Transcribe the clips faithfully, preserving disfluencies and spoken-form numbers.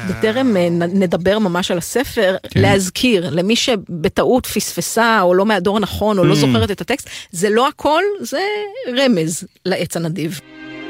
בטרם נדבר ממש על הספר, להזכיר למי שבטעות פספסה או לא מהדור הנכון או לא זוכרת את הטקסט, זה לא הכל, זה רמז לעץ הנדיב.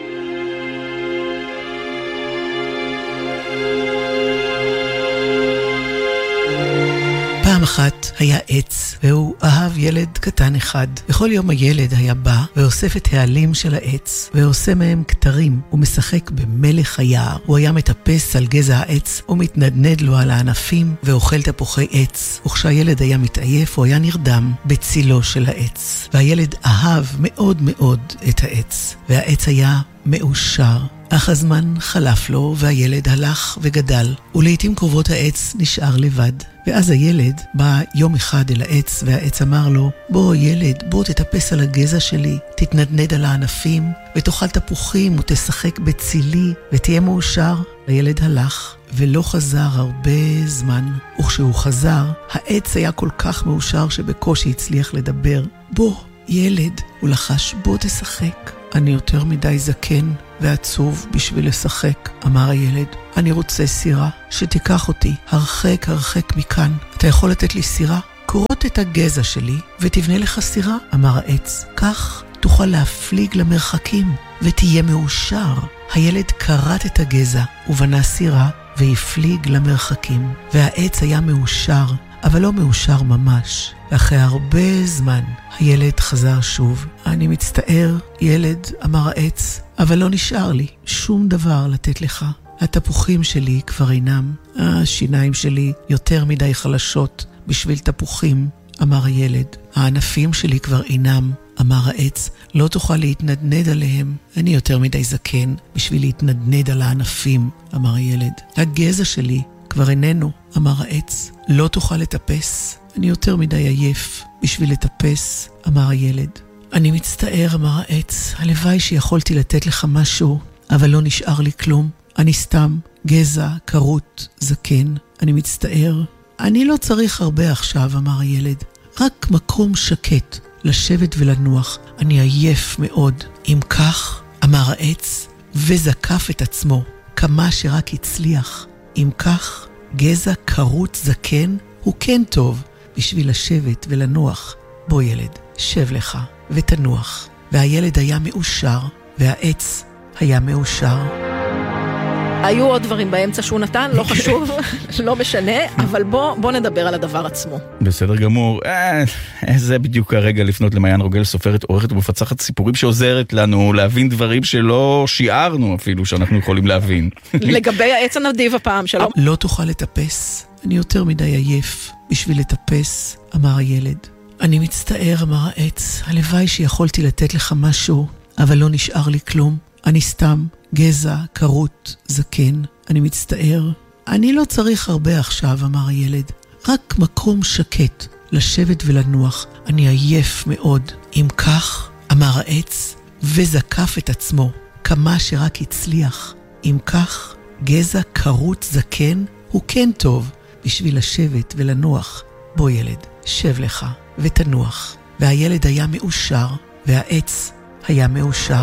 פעם אחת היה עץ, והוא אהב ילד קטן אחד. בכל יום הילד היה בא ואוסף את העלים של העץ, ועושה מהם כתרים, ומשחק במלך היער. הוא היה מטפס על גזע העץ, ומתנדנד לו על הענפים, ואוכל תפוחי עץ. וכשהילד היה מתעייף, הוא היה נרדם בצילו של העץ. והילד אהב מאוד מאוד את העץ, והעץ היה מאושר. אך הזמן חלף לו, והילד הלך וגדל, ולעיתים קרובות העץ נשאר לבד. ואז הילד בא יום אחד אל העץ, והעץ אמר לו, בוא ילד, בוא תטפס על הגזע שלי, תתנדנד על הענפים, ותאכל תפוחים ותשחק בצילי, ותהיה מאושר. הילד הלך, ולא חזר הרבה זמן. וכשהוא חזר, העץ היה כל כך מאושר שבקושי הצליח לדבר. בוא ילד, הוא לחש, בוא תשחק. אני יותר מדי זקן ועצוב בשביל לשחק, אמר הילד. אני רוצה סירה שתיקח אותי הרחק הרחק מכאן. אתה יכול לתת לי סירה? קורות את הגזע שלי ותבנה לך סירה, אמר העץ. כך תוכל להפליג למרחקים ותהיה מאושר. הילד קרט את הגזע ובנה סירה והפליג למרחקים. והעץ היה מאושר, אבל לא מאושר ממש. ואחרי הרבה זמן הילד חזר שוב. אני מצטער, ילד, אמר העץ, אבל לא נשאר לי שום דבר לתת לך. התפוחים שלי כבר אינם. השיניים שלי יותר מדי חלשות בשביל תפוחים, אמר הילד. הענפים שלי כבר אינם, אמר העץ. לא תוכל להתנדנד עליהם. אני יותר מדי זקן בשביל להתנדנד על הענפים, אמר הילד. הגזע שלי כבר איננו, אמר העץ. לא תוכל לטפס. אני יותר מדי עייף בשביל לטפס, אמר הילד. אני מצטער, אמר העץ. הלוואי שיכולתי לתת לך משהו, אבל לא נשאר לי כלום. אני סתם גזע, קרוט, זקן. אני מצטער. אני לא צריך הרבה עכשיו, אמר הילד. רק מקום שקט, לשבת ולנוח. אני עייף מאוד. אם כך, אמר העץ, וזקף את עצמו, כמה שרק הצליח. אם כך, גזע, קרוט, זקן, הוא כן טוב בשביל לשבת ולנוח. בוא ילד, שב לך ותנוח. והילד היה מאושר, והעץ היה מאושר. היו עוד דברים באמצע שהוא נתן, לא חשוב, לא משנה, אבל בוא, בוא נדבר על הדבר עצמו. בסדר גמור. אה, זה בדיוק הרגע לפנות למעיין רוגל, סופרת, עורכת ומפצחת סיפורים שעוזרת לנו להבין דברים שלא שיערנו אפילו שאנחנו יכולים להבין. לגבי העץ הנדיב הפעם, שלום. לא תוכל לטפס. אני יותר מדי עייף בשביל לטפס, אמר הילד. אני מצטער, אמר העץ. הלוואי שיכולתי לתת לך משהו, אבל לא נשאר לי כלום. אני סתם גזע, קרוט, זקן. אני מצטער. אני לא צריך הרבה עכשיו, אמר הילד. רק מקום שקט, לשבת ולנוח. אני עייף מאוד. אם כך, אמר העץ, וזקף את עצמו, כמה שרק הצליח. אם כך, גזע, קרוט, זקן, הוא כן טוב בשביל לשבת ולנוח. בוא ילד, שב לך ותנוח. והילד היה מאושר, והעץ היה מאושר.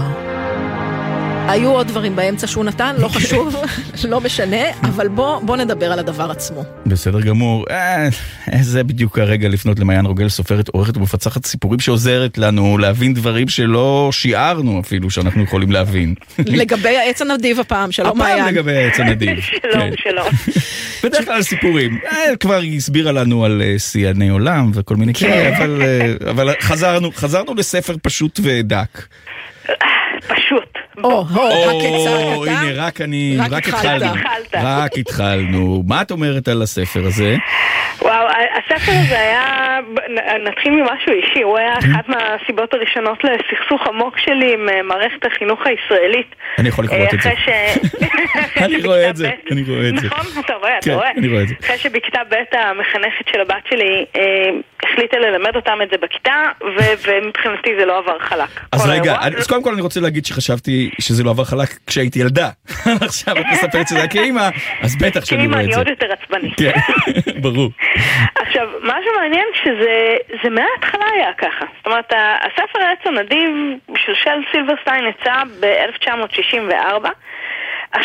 היו עוד דברים באמצע שהוא נתן, לא חשוב, לא משנה, אבל בוא, בוא נדבר על הדבר עצמו. בסדר גמור. אה, זה בדיוק הרגע לפנות למעיין רוגל, סופרת, עורכת ומפצחת סיפורים שעוזרת לנו להבין דברים שלא שיערנו אפילו שאנחנו יכולים להבין. לגבי העץ הנדיב הפעם, שלום מעיין. הפעם לגבי העץ הנדיב. שלום, שלום. בדרך כלל סיפורים. אה, כבר הסבירה לנו על uh, שיאני עולם וכל מיני כאלה, אבל, uh, אבל חזרנו, חזרנו לספר פשוט ודק. פשוט. או, רק יצא, הנה, רק אני, רק התחלנו. רק התחלנו. מה את אומרת על הספר הזה? וואו, הספר הזה היה, נתחיל ממשהו אישי, הוא היה אחת מהסיבות הראשונות לסכסוך עמוק שלי עם מערכת החינוך הישראלית. אני יכול לקרוא את זה. אני רואה את זה, אני רואה את זה. נכון, אתה רואה, אתה רואה. אני רואה את זה. אחרי שבכיתה ב' המחנכת של הבת שלי החליטה ללמד אותם את זה בכיתה, ומבחינתי זה לא עבר חלק. אז רגע, אז קודם כל אני רוצה להגיד שחשבתי שזה לא עבר חלק כשהייתי ילדה. עכשיו את מספרת שזה כאימא, אז בטח שאני רואה את זה. כאימא אני עוד יותר עצבני. כן, ברור. עכשיו, משהו מעניין שזה מההתחלה היה ככה. זאת אומרת, הספר העץ הנדיב של של סילברסטיין יצא ב-אלף תשע מאות שישים וארבע. עכשיו,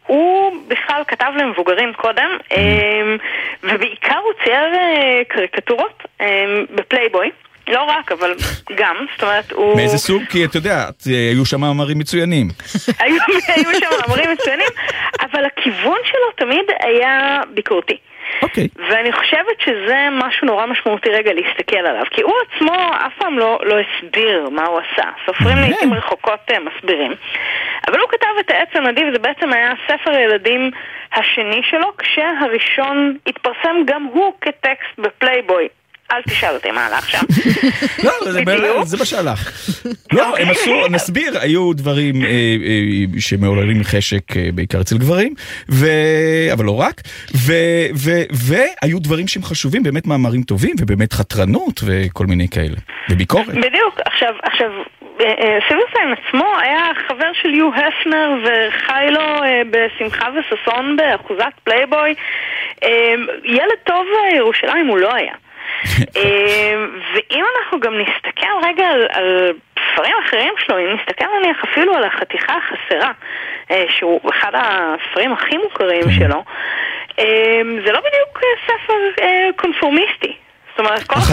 הוא בכלל כתב למבוגרים קודם, ובעיקר הוא צייר קריקטורות בפלייבוי. לא רק, אבל גם, זאת אומרת, הוא... מאיזה סוג? כי אתה יודע, היו שם מאמרים מצוינים. היו שם מאמרים מצוינים, אבל הכיוון שלו תמיד היה ביקורתי. אוקיי. ואני חושבת שזה משהו נורא משמעותי רגע להסתכל עליו, כי הוא עצמו אף פעם לא, לא הסביר מה הוא עשה. סופרים לעתים רחוקות מסבירים. אבל הוא כתב את העץ הנדיב, זה בעצם היה ספר ילדים השני שלו, כשהראשון התפרסם גם הוא כטקסט בפלייבוי. אל תשאל אותי מה הלך שם. לא, זה מה שהלך. לא, הם עשו, נסביר, היו דברים שמעוררים חשק בעיקר אצל גברים, אבל לא רק, והיו דברים שהם חשובים, באמת מאמרים טובים, ובאמת חתרנות וכל מיני כאלה, וביקורת. בדיוק, עכשיו, עכשיו, סילברסטיין עצמו היה חבר של יו הפנר וחי לו בשמחה וססון באחוזת פלייבוי. ילד טוב ירושלים הוא לא היה. ואם אנחנו גם נסתכל רגע על, על ספרים אחרים שלו, אם נסתכל נניח אפילו על החתיכה החסרה, שהוא אחד הספרים הכי מוכרים שלו, זה לא בדיוק ספר קונפורמיסטי. זאת אומרת, כל